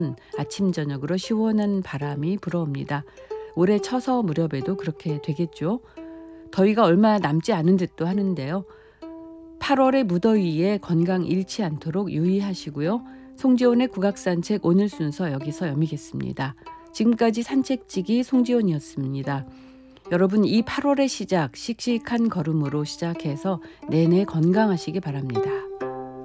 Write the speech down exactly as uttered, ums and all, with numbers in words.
아침 저녁으로 시원한 바람이 불어옵니다. 올해 처서 무렵에도 그렇게 되겠죠. 더위가 얼마 남지 않은 듯도 하는데요. 팔월의 무더위에 건강 잃지 않도록 유의하시고요. 송지온의 국악산책 오늘 순서 여기서 여미겠습니다. 지금까지 산책지기 송지온이었습니다. 여러분, 이 팔월의 시작 씩씩한 걸음으로 시작해서 내내 건강하시기 바랍니다.